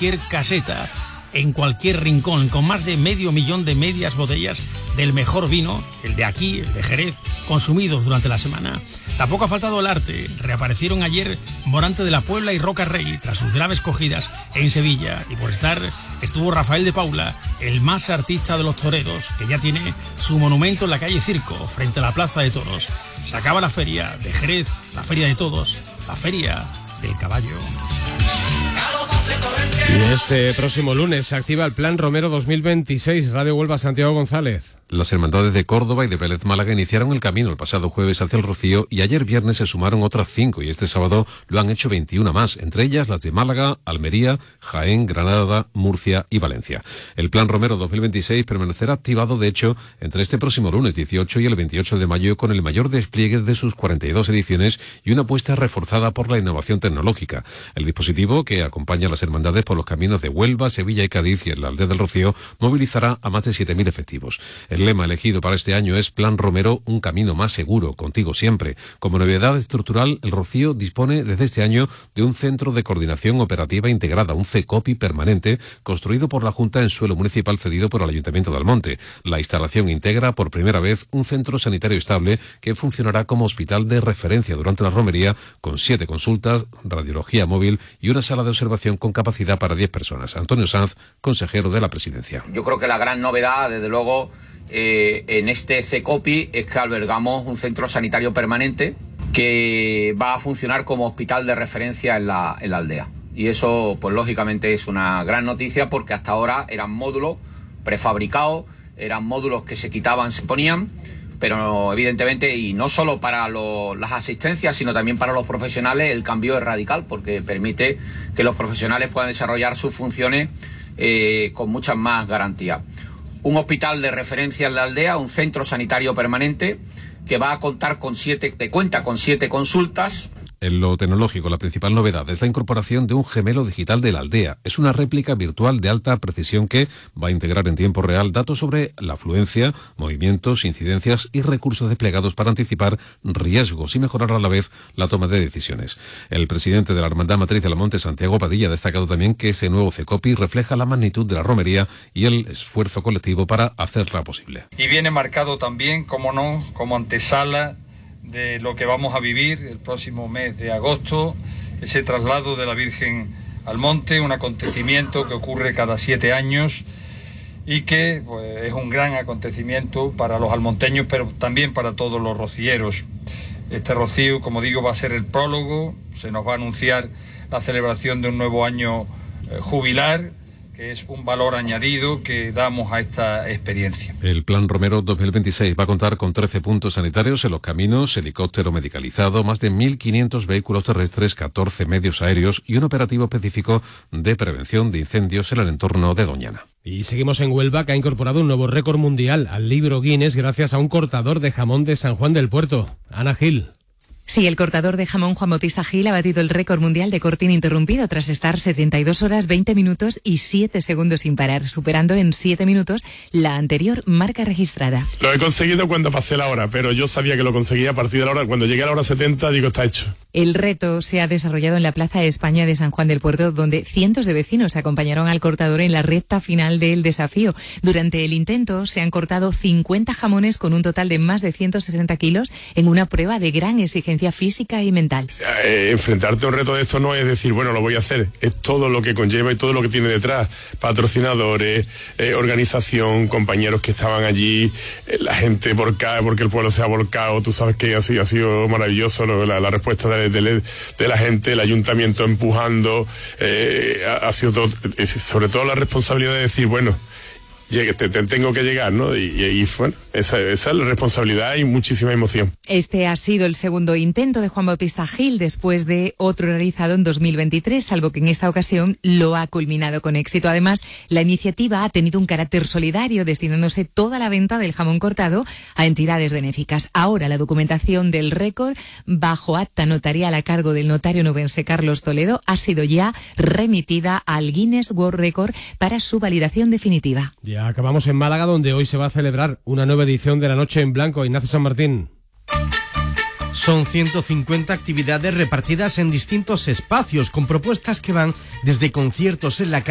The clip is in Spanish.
cualquier caseta, en cualquier rincón, con más de 500.000 de medias botellas del mejor vino, el de aquí, el de Jerez, consumidos durante la semana. Tampoco ha faltado el arte. Reaparecieron ayer Morante de la Puebla y Roca Rey tras sus graves cogidas en Sevilla. Y por estar estuvo Rafael de Paula, el más artista de los toreros, que ya tiene su monumento en la calle Circo, frente a la Plaza de Toros. Se acaba la feria de Jerez, la feria de todos, la feria del caballo. Y este próximo lunes se activa el Plan Romero 2026. Radio Huelva, Santiago González. Las hermandades de Córdoba y de Vélez Málaga iniciaron el camino el pasado jueves hacia el Rocío y ayer viernes se sumaron otras 5 y este sábado lo han hecho 21 más, entre ellas las de Málaga, Almería, Jaén, Granada, Murcia y Valencia. El Plan Romero 2026 permanecerá activado, de hecho, entre este próximo lunes 18 y el 28 de mayo con el mayor despliegue de sus 42 ediciones y una apuesta reforzada por la innovación tecnológica. El dispositivo que acompaña a las hermandades por los caminos de Huelva, Sevilla y Cádiz y en la aldea del Rocío movilizará a más de 7.000 efectivos. El lema elegido para este año es Plan Romero, un camino más seguro, contigo siempre. Como novedad estructural, el Rocío dispone desde este año de un centro de coordinación operativa integrada, un CECOPI permanente, construido por la Junta en suelo municipal cedido por el Ayuntamiento de Almonte. La instalación integra por primera vez un centro sanitario estable que funcionará como hospital de referencia durante la romería, con 7 consultas, radiología móvil y una sala de observación con capacidad para 10 personas. Antonio Sanz, consejero de la Presidencia. Yo creo que la gran novedad, desde luego, en este CECOPI es que albergamos un centro sanitario permanente que va a funcionar como hospital de referencia en la aldea. Y eso, pues lógicamente, es una gran noticia porque hasta ahora eran módulos prefabricados, eran módulos que se quitaban, se ponían, pero evidentemente, y no solo para las asistencias, sino también para los profesionales, el cambio es radical porque permite que los profesionales puedan desarrollar sus funciones con muchas más garantías. Un hospital de referencia en la aldea, un centro sanitario permanente que va a contar cuenta con 7 consultas. En lo tecnológico, la principal novedad es la incorporación de un gemelo digital de la aldea. Es una réplica virtual de alta precisión que va a integrar en tiempo real datos sobre la afluencia, movimientos, incidencias y recursos desplegados para anticipar riesgos y mejorar a la vez la toma de decisiones. El presidente de la Hermandad Matriz de Almonte, Santiago Padilla, ha destacado también que ese nuevo CECOPI refleja la magnitud de la romería y el esfuerzo colectivo para hacerla posible. Y viene marcado también, como no, como antesala de lo que vamos a vivir el próximo mes de agosto, ese traslado de la Virgen al monte, un acontecimiento que ocurre cada 7 años y que pues, es un gran acontecimiento para los almonteños, pero también para todos los rocieros. Este rocío, como digo, va a ser el prólogo, se nos va a anunciar la celebración de un nuevo año jubilar, que es un valor añadido que damos a esta experiencia. El Plan Romero 2026 va a contar con 13 puntos sanitarios en los caminos, helicóptero medicalizado, más de 1.500 vehículos terrestres, 14 medios aéreos y un operativo específico de prevención de incendios en el entorno de Doñana. Y seguimos en Huelva, que ha incorporado un nuevo récord mundial al libro Guinness gracias a un cortador de jamón de San Juan del Puerto. Ana Gil. Sí, el cortador de jamón Juan Bautista Gil ha batido el récord mundial de corte ininterrumpido tras estar 72 horas, 20 minutos y 7 segundos sin parar, superando en 7 minutos la anterior marca registrada. Lo he conseguido cuando pasé la hora, pero yo sabía que lo conseguía a partir de la hora. Cuando llegué a la hora 70, digo, está hecho. El reto se ha desarrollado en la Plaza España de San Juan del Puerto, donde cientos de vecinos acompañaron al cortador en la recta final del desafío. Durante el intento se han cortado 50 jamones con un total de más de 160 kilos en una prueba de gran exigencia física y mental. Enfrentarte a un reto de esto no es decir, bueno, lo voy a hacer, es todo lo que conlleva y todo lo que tiene detrás, patrocinadores, organización, compañeros que estaban allí, la gente volcada porque el pueblo se ha volcado, tú sabes que ha sido maravilloso, ¿no? la respuesta de la gente, el ayuntamiento empujando, ha sido todo, sobre todo la responsabilidad de decir, bueno, tengo que llegar, ¿no? Y bueno, esa es la responsabilidad y muchísima emoción. Este ha sido el segundo intento de Juan Bautista Gil después de otro realizado en 2023, salvo que en esta ocasión lo ha culminado con éxito. Además, la iniciativa ha tenido un carácter solidario, destinándose toda la venta del jamón cortado a entidades benéficas. Ahora la documentación del récord, bajo acta notarial a cargo del notario nubense Carlos Toledo, ha sido ya remitida al Guinness World Record para su validación definitiva. Ya acabamos en Málaga, donde hoy se va a celebrar una nueva edición de la Noche en Blanco. Ignacio San Martín. Son 150 actividades repartidas en distintos espacios, con propuestas que van desde conciertos en la calle